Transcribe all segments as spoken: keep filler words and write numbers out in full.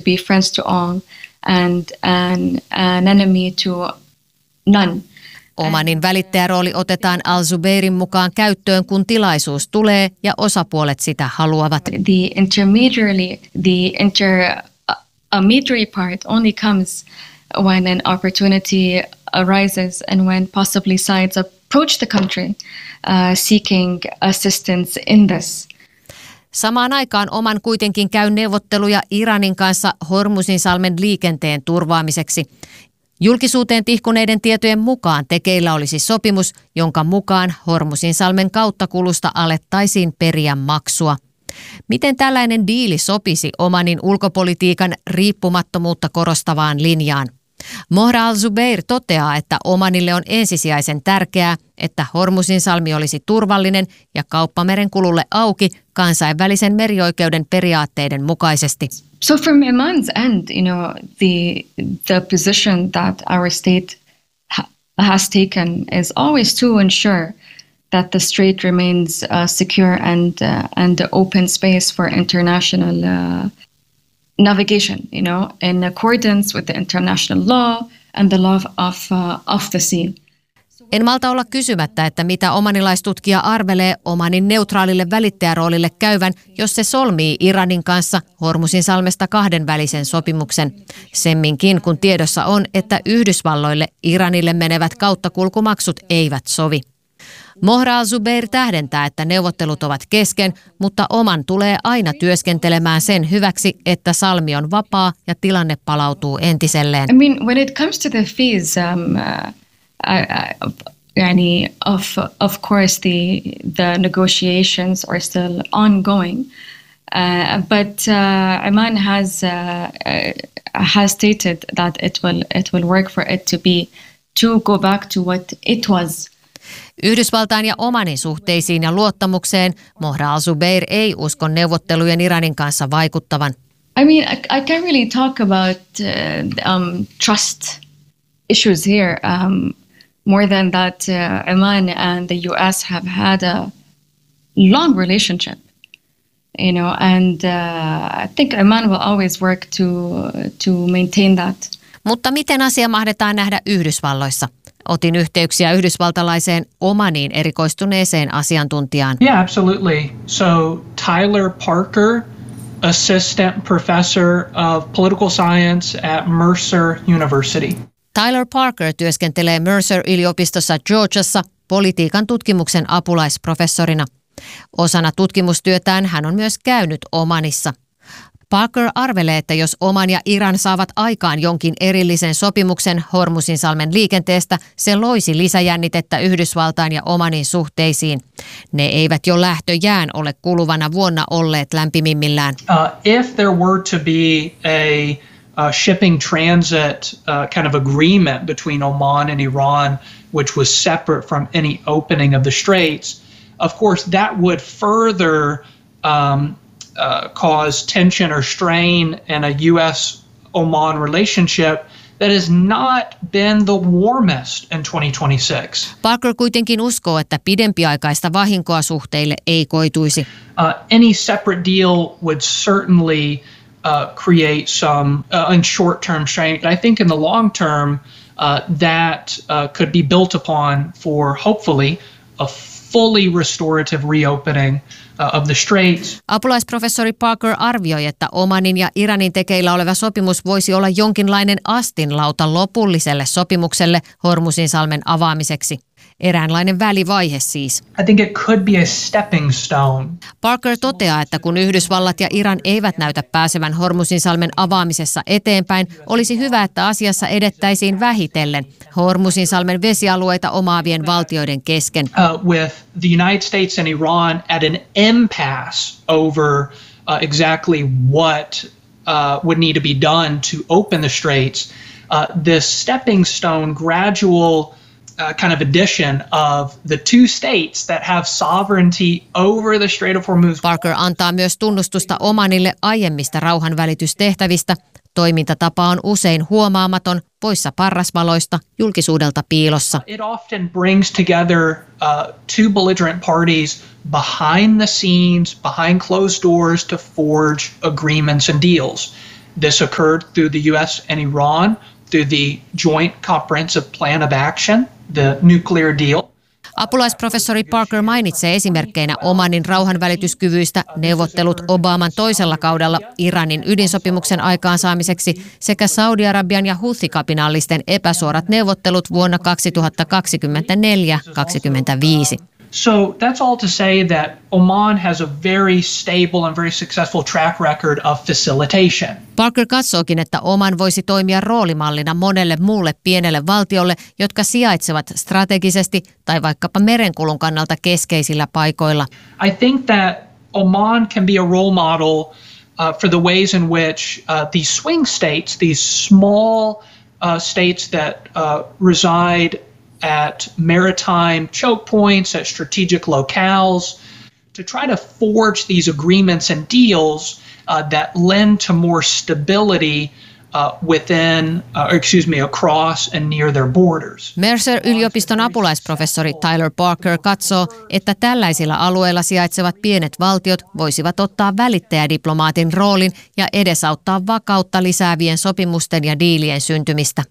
be friends to all and an, an enemy to none. Omanin välittäjärooli otetaan Al-Zubeirin mukaan käyttöön, kun tilaisuus tulee ja osapuolet sitä haluavat. The intermediary, the intermediary part only comes when an opportunity arises and when possibly sides approach the country uh, seeking assistance in this. Samaan aikaan Oman kuitenkin käy neuvotteluja Iranin kanssa Hormuzinsalmen liikenteen turvaamiseksi. Julkisuuteen tihkuneiden tietojen mukaan tekeillä olisi sopimus, jonka mukaan Hormuzinsalmen kauttakulusta alettaisiin periä maksua. Miten tällainen diili sopisi Omanin ulkopolitiikan riippumattomuutta korostavaan linjaan? Mohra Al-Zubeir toteaa, että Omanille on ensisijaisen tärkeää, että Hormuzinsalmi olisi turvallinen ja kauppameren kululle auki kansainvälisen merioikeuden periaatteiden mukaisesti. So from Oman's end, you know, the the position that our state ha- has taken is always to ensure that the strait remains uh, secure and uh, and the open space for international uh, navigation, you know, in accordance with the international law and the law of uh, of the sea. En malta olla kysymättä, että mitä omanilaistutkija arvelee Omanin neutraalille välittäjäroolille käyvän, jos se solmii Iranin kanssa Hormuzinsalmesta kahdenvälisen sopimuksen. Semminkin kun tiedossa on, että Yhdysvalloille Iranille menevät kauttakulkumaksut eivät sovi. Mohra Al-Zubeir tähdentää, että neuvottelut ovat kesken, mutta Oman tulee aina työskentelemään sen hyväksi, että salmi on vapaa ja tilanne palautuu entiselleen. I mean, when it comes to the fees, um, uh, I, I, yani, of of course the the negotiations are still ongoing, uh, but uh, Oman has uh, uh, has stated that it will it will work for it to be to go back to what it was. Yhdysvaltain ja Omanin suhteisiin ja luottamukseen Mohra Al-Zubeir ei usko neuvottelujen Iranin kanssa vaikuttavan. I mean, I, I can't really talk about uh, um, trust issues here. Um, more than that, uh, Oman and the U S have had a long relationship, you know, and uh, I think Oman will always work to to maintain that. Mutta miten asia mahdetaan nähdä Yhdysvalloissa? Otin yhteyksiä yhdysvaltalaiseen Omaniin erikoistuneeseen asiantuntijaan. Yeah, absolutely. So Tyler Parker, assistant professor of political science at Mercer University. Tyler Parker työskentelee Mercer-yliopistossa Georgiassa politiikan tutkimuksen apulaisprofessorina. Osana tutkimustyötään hän on myös käynyt Omanissa. Parker arvelee, että jos Oman ja Iran saavat aikaan jonkin erillisen sopimuksen Hormuzinsalmen liikenteestä, se loisi lisäjännitettä Yhdysvaltain ja Omanin suhteisiin. Ne eivät jo lähtöjään ole kuluvana vuonna olleet lämpimimmillään. Uh, if there were to be a uh, shipping transit uh, kind of agreement between Oman and Iran, which was separate from any opening of the straits, of course that would further um, Uh, cause tension or strain in a U S Oman relationship that has not been the warmest in twenty twenty-six. Parker kuitenkin uskoo, että pidempiaikaista vahinkoa suhteille ei koituisi. Uh, any separate deal would certainly uh, create some uh, in short-term strain. I think in the long term uh, that uh, could be built upon for hopefully a fully restorative reopening of the straits. Apulaisprofessori Parker arvioi, että Omanin ja Iranin tekeillä oleva sopimus voisi olla jonkinlainen astinlauta lopulliselle sopimukselle Hormuzinsalmen avaamiseksi. Eräänlainen välivaihe siis. I think it could be a stepping stone. Parker toteaa, että kun Yhdysvallat ja Iran eivät näytä pääsevän Hormuzinsalmen avaamisessa eteenpäin, olisi hyvä, että asiassa edettäisiin vähitellen Hormuzinsalmen vesialueita omaavien valtioiden kesken. Uh, with the United States and Iran at an impasse over uh, exactly what uh, would need to be done to open the straits, uh, this stepping stone gradual Uh, kind of addition of the two states that have sovereignty over the Strait of Hormuz. Parker antaa myös tunnustusta Omanille aiemmista rauhanvälitystehtävistä. Toimintatapa on usein huomaamaton, poissa parrasvaloista, julkisuudelta piilossa. It often brings together uh, two belligerent parties behind the scenes, behind closed doors to forge agreements and deals. This occurred through the U S and Iran through the Joint Comprehensive Plan of Action, the nuclear deal. Apulaisprofessori Parker mainitsee esimerkkeinä Omanin rauhanvälityskyvyistä neuvottelut Obaman toisella kaudella Iranin ydinsopimuksen aikaansaamiseksi sekä Saudi-Arabian ja Houthi-kapinallisten epäsuorat neuvottelut vuonna kaksituhattakaksikymmentäneljä kaksikymmentäviisi. So that's all to say that Oman has a very stable and very successful track record of facilitation. Parker katsookin, että Oman voisi toimia roolimallina monelle muulle pienelle valtiolle, jotka sijaitsevat strategisesti tai vaikkapa merenkulun kannalta keskeisillä paikoilla. I think that Oman can be a role model uh, for the ways in which uh, these swing states, these small uh, states that uh, reside at maritime choke points, at strategic locales, to try to forge these agreements and deals uh, that lend to more stability uh, within, uh, excuse me, across and near their borders. Mercer-yliopiston apulaisprofessori Tyler Parker katsoo, että tällaisilla alueilla sijaitsevat pienet valtiot voisivat ottaa välittäjädiplomaatin roolin ja edesauttaa vakautta lisäävien sopimusten ja diilien syntymistä.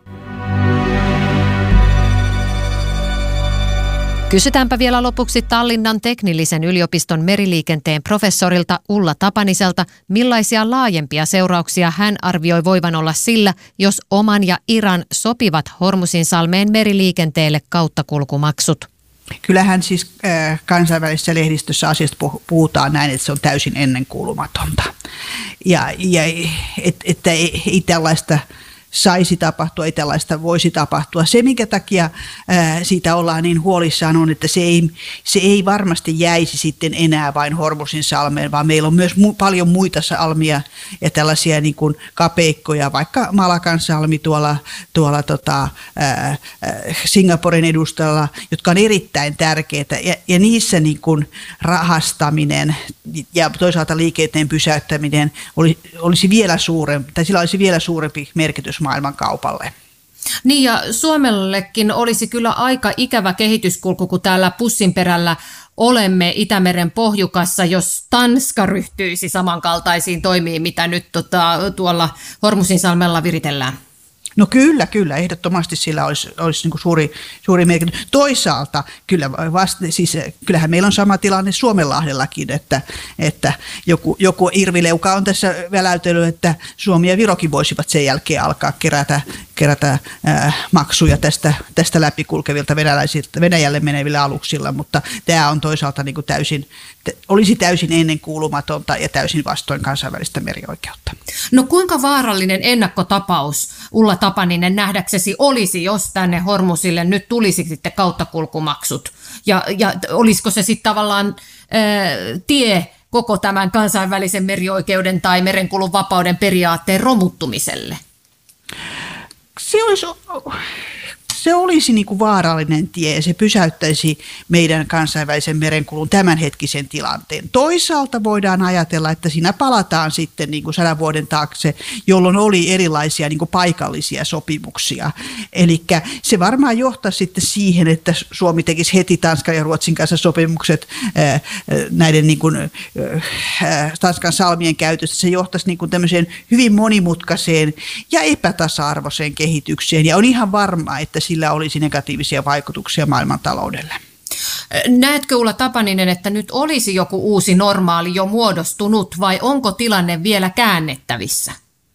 Kysytäänpä vielä lopuksi Tallinnan teknillisen yliopiston meriliikenteen professorilta Ulla Tapaniselta, millaisia laajempia seurauksia hän arvioi voivan olla sillä, jos Oman ja Iran sopivat Hormuzinsalmeen meriliikenteelle kauttakulkumaksut. Kyllähän siis äh, kansainvälisessä lehdistössä asiasta puhutaan näin, että se on täysin ennenkuulumatonta. Ja, ja et, että ei, ei tällaista saisi tapahtua, ei tällaista voisi tapahtua. Se, minkä takia ää, siitä ollaan niin huolissaan, on, että se ei, se ei varmasti jäisi sitten enää vain Hormuzinsalmeen, vaan meillä on myös mu- paljon muita salmia ja tällaisia niin kuin kapeikkoja, vaikka Malakan salmi tuolla, tuolla tota, ää, Singaporen edustalla, jotka on erittäin tärkeitä. Ja, ja niissä niin kuin rahastaminen ja toisaalta liikenteen pysäyttäminen olisi, olisi vielä suurempi, tai sillä olisi vielä suurempi merkitys maailmankaupalle. Niin ja Suomellekin olisi kyllä aika ikävä kehityskulku, kun täällä pussinperällä olemme Itämeren pohjukassa, jos Tanska ryhtyisi samankaltaisiin toimiin, mitä nyt tota, tuolla Hormuzinsalmella viritellään. No kyllä, kyllä. Ehdottomasti sillä olisi, olisi niin kuin suuri, suuri merkitys. Toisaalta kyllä vasta, siis, kyllähän meillä on sama tilanne Suomenlahdellakin, että, että joku, joku irvileuka on tässä väläytellyt, että Suomi ja Virokin voisivat sen jälkeen alkaa kerätä, kerätä äh, maksuja tästä, tästä läpikulkevilta venäläisiltä, Venäjälle menevillä aluksilla, mutta tämä on toisaalta niin kuin täysin, olisi täysin ennenkuulumatonta ja täysin vastoin kansainvälistä merioikeutta. No kuinka vaarallinen ennakkotapaus, Ulla Tapaninen, nähdäksesi olisi, jos tänne Hormuzille nyt tulisi sitten kauttakulkumaksut? Ja, ja olisiko se sitten tavallaan ää, tie koko tämän kansainvälisen merioikeuden tai merenkulun vapauden periaatteen romuttumiselle? Se olisi, se olisi niin kuin vaarallinen tie ja se pysäyttäisi meidän kansainvälisen merenkulun tämänhetkisen tilanteen. Toisaalta voidaan ajatella, että siinä palataan sitten niin kuin sadan vuoden taakse, jolloin oli erilaisia niin kuin paikallisia sopimuksia. Eli se varmaan johtaa sitten siihen, että Suomi tekisi heti Tanskan ja Ruotsin kanssa sopimukset ää, näiden niin kuin, ää, Tanskan salmien käytöstä. Se johtaisi niin kuin tämmöiseen hyvin monimutkaiseen ja epätasa-arvoiseen kehitykseen ja on ihan varma, että sillä olisi negatiivisia vaikutuksia maailmantaloudelle. Näetkö Ulla Tapaninen, että nyt olisi joku uusi normaali jo muodostunut vai onko tilanne vielä käännettävissä?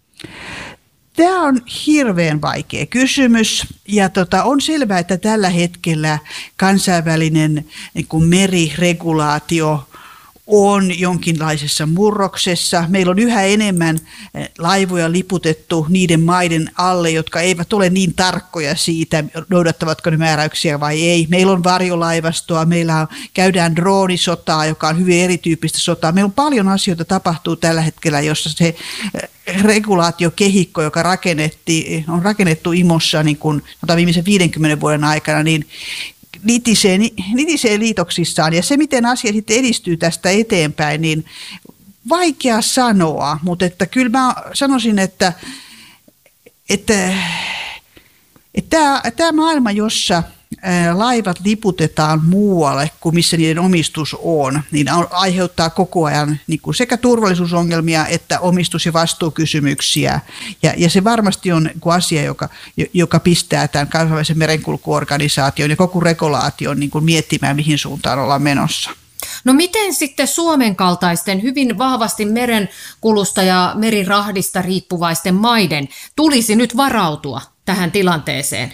Tämä on hirveän vaikea kysymys ja tota, on selvää, että tällä hetkellä kansainvälinen niin kuin meriregulaatio on jonkinlaisessa murroksessa. Meillä on yhä enemmän laivoja liputettu niiden maiden alle, jotka eivät ole niin tarkkoja siitä, noudattavatko ne määräyksiä vai ei. Meillä on varjolaivastoa, meillä on, käydään droonisotaa, joka on hyvin erityyppistä sotaa. Meillä on paljon asioita tapahtuu tällä hetkellä, jossa se regulaatiokehikko, joka rakennettiin, on rakennettu I M Ossa niin kuin, viimeisen viidenkymmenen vuoden aikana, niin Nitisee, nitisee liitoksissaan ja se, miten asia sitten edistyy tästä eteenpäin, niin vaikea sanoa, mutta että kyllä mä sanoisin, että, että, että tämä, tämä maailma, jossa laivat liputetaan muualle kuin missä niiden omistus on, niin aiheuttaa koko ajan niin kuin sekä turvallisuusongelmia että omistus- ja vastuukysymyksiä. Ja, ja se varmasti on niin kuin asia, joka, joka pistää tämän kansainvälisen merenkulkuorganisaation ja koko regulaation niin kuin miettimään, mihin suuntaan ollaan menossa. No miten sitten Suomen kaltaisten hyvin vahvasti merenkulusta ja merirahdista riippuvaisten maiden tulisi nyt varautua tähän tilanteeseen?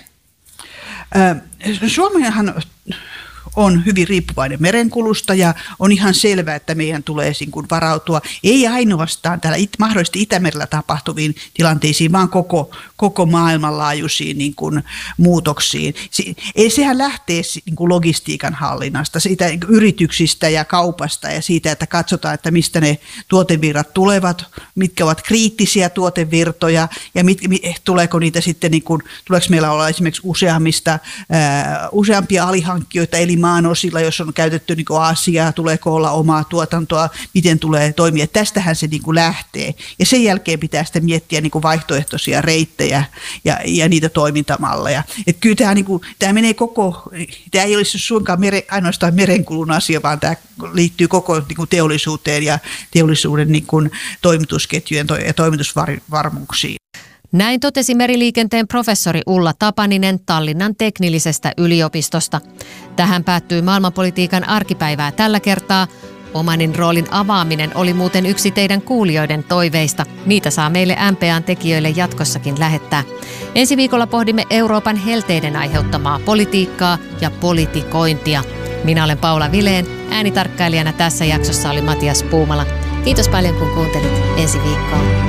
Suomihan on hyvin riippuvainen merenkulusta ja on ihan selvää, että meidän tulee varautua ei ainoastaan täällä it, mahdollisesti Itämerellä tapahtuviin tilanteisiin, vaan koko, koko maailmanlaajuisiin niin kuin muutoksiin. Se, sehän lähtee niin kuin logistiikan hallinnasta, siitä yrityksistä ja kaupasta ja siitä, että katsotaan, että mistä ne tuotevirrat tulevat, mitkä ovat kriittisiä tuotevirtoja ja mit, tuleeko niitä sitten, niin kuin, tuleeko meillä olla esimerkiksi useammista, ää, useampia alihankkijoita, eli maan osilla, jos on käytetty niin kuin Aasiaa, tuleeko olla omaa tuotantoa, miten tulee toimia. Tästähän se niin kuin lähtee. Ja sen jälkeen pitää sitten miettiä niin kuin vaihtoehtoisia reittejä ja, ja niitä toimintamalleja. Et kyllä tämä, niin kuin, tämä menee koko, tämä ei olisi suinkaan mere, ainoastaan merenkulun asia, vaan tämä liittyy koko niin kuin teollisuuteen ja teollisuuden niin kuin toimitusketjujen ja toimitusvarmuuksiin. Näin totesi meriliikenteen professori Ulla Tapaninen Tallinnan teknillisestä yliopistosta. Tähän päättyy maailmanpolitiikan arkipäivää tällä kertaa. Omanin roolin avaaminen oli muuten yksi teidän kuulijoiden toiveista. Niitä saa meille M P A:n tekijöille jatkossakin lähettää. Ensi viikolla pohdimme Euroopan helteiden aiheuttamaa politiikkaa ja politikointia. Minä olen Paula Vileen. Äänitarkkailijana tässä jaksossa oli Matias Puumala. Kiitos paljon kun kuuntelit. Ensi viikkoon.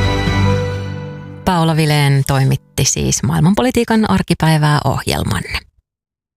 Paula Vileen toimitti siis maailmanpolitiikan arkipäivää ohjelman.